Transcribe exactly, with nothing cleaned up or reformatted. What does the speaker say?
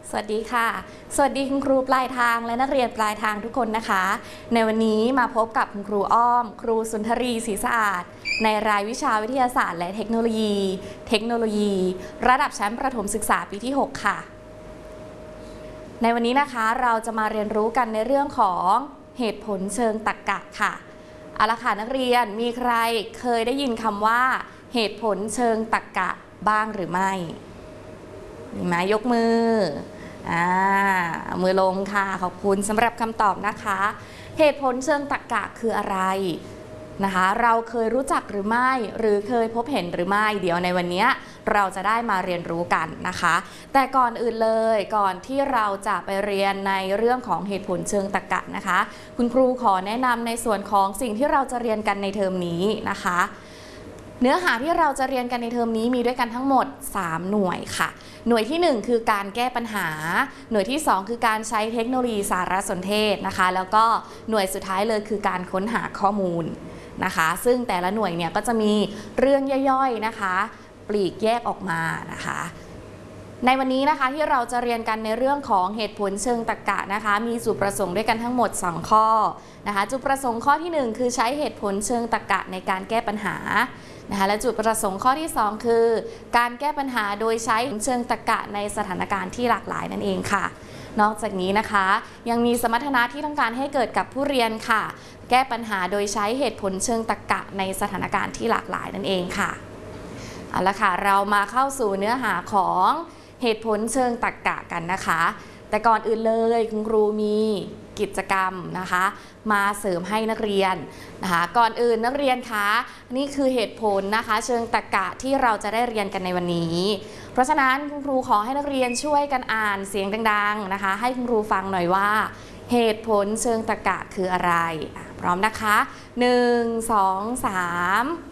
สวัสดีค่ะสวัสดีคุณครูปลายทางและนักเรียนปลายทางทุกคนนะคะในวันนี้มาพบกับคุณครูอ้อมครูสุนทรีศรีสะอาดในรายวิชาวิทยาศาสตร์และเทคโนโลยี เทคโนโลยี ระดับชั้นประถมศึกษาปีที่หกค่ะในวันนี้นะคะเราจะมาเรียนรู้กันในเรื่องของเหตุผลเชิงตรรกะค่ะเอาละค่ะนักเรียนมีใครเคยได้ยินคำว่าเหตุผลเชิงตรรกะบ้างหรือไม่มีไหมยกมืออ่ามือลงค่ะขอบคุณสำหรับคำตอบนะคะเหตุผลเชิงตรรกะคืออะไรนะคะเราเคยรู้จักหรือไม่หรือเคยพบเห็นหรือไม่เดี๋ยวในวันนี้เราจะได้มาเรียนรู้กันนะคะแต่ก่อนอื่นเลยก่อนที่เราจะไปเรียนในเรื่องของเหตุผลเชิงตรรกะนะคะคุณครูขอแนะนำในส่วนของสิ่งที่เราจะเรียนกันในเทอมนี้นะคะเนื้อหาที่เราจะเรียนกันในเทอมนี้มีด้วยกันทั้งหมดสามหน่วยค่ะหน่วยที่หนึ่งคือการแก้ปัญหาหน่วยที่สองคือการใช้เทคโนโลยีสารสนเทศนะคะแล้วก็หน่วยสุดท้ายเลยคือการค้นหาข้อมูลนะคะซึ่งแต่ละหน่วยเนี่ยก็จะมีเรื่องย่อยๆนะคะปลีกแยกออกมานะคะในวันนี้นะคะที่เราจะเรียนกันในเรื่องของเหตุผลเชิงตรรกะนะคะมีจุดประสงค์ด้วยกันทั้งหมดสองข้อนะคะจุดประสงค์ข้อที่หนึ่งคือใช้เหตุผลเชิงตรรกะในการแก้ปัญหานะคะและจุดประสงค์ข้อที่สองคือการแก้ปัญหาโดยใช้เชิงตรรกะในสถานการณ์ที่หลากหลายนั่นเองค่ะนอกจากนี้นะคะยังมีสมรรถนะที่ต้องการให้เกิดกับผู้เรียนค่ะแก้ปัญหาโดยใช้เหตุผลเชิงตรรกะในสถานการณ์ที่หลากหลายนั่นเองค่ะเอาละค่ะเรามาเข้าสู่เนื้อหาของเหตุผลเชิงตรรกะกันนะคะแต่ก่อนอื่นเลยคุณครูมีกิจกรรมนะคะมาเสริมให้นักเรียนนะคะก่อนอื่นนักเรียนคะนี่คือเหตุผลนะคะเชิงตรรกะที่เราจะได้เรียนกันในวันนี้เพราะฉะนั้นคุณครูขอให้นักเรียนช่วยกันอ่านเสียงดังๆนะคะให้คุณครูฟังหน่อยว่าเหตุผลเชิงตรรกะคืออะไรพร้อมนะคะหนึ่ง สอง สาม